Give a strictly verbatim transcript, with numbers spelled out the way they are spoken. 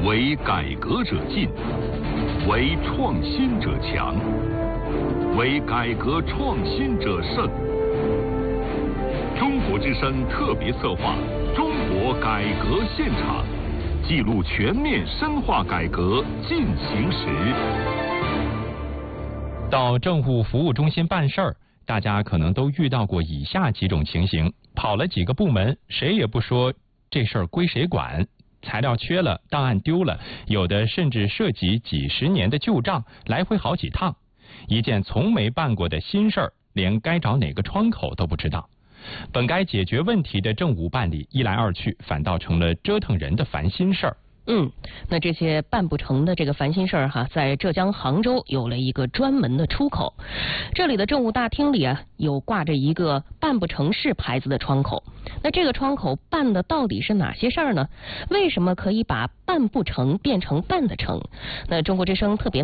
唯改革者进，唯创新者强，唯改革创新者胜。中国之声特别策划《中国改革现场》，记录全面深化改革进行时。 到政务服务中心办事儿，大家可能都遇到过以下几种情形：跑了几个部门，谁也不说这事儿归谁管。材料缺了，档案丢了，有的甚至涉及几十年的旧账，来回好几趟。一件从没办过的新事儿，连该找哪个窗口都不知道。本该解决问题的政务办理，一来二去，反倒成了折腾人的烦心事儿。 嗯，那这些办不成的这个烦心事儿哈，在浙江杭州有了一个专门的出口。这里的政务大厅里啊，有挂着一个办不成事牌子的窗口。那这个窗口办的到底是哪些事儿呢？为什么可以把办不成变成办得成？那中国之声特别